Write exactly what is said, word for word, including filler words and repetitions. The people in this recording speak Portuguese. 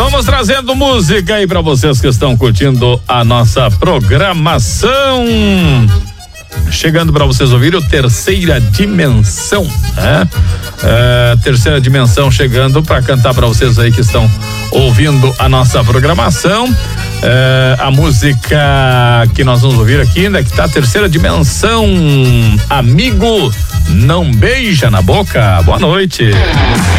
vamos trazendo música aí pra vocês que estão curtindo a nossa programação. Chegando para vocês ouvirem o Terceira Dimensão, né? É, Terceira Dimensão chegando para cantar para vocês aí que estão ouvindo a nossa programação. É, a música que nós vamos ouvir aqui, né? Que tá Terceira Dimensão, Amigo Não Beija na Boca. Boa noite.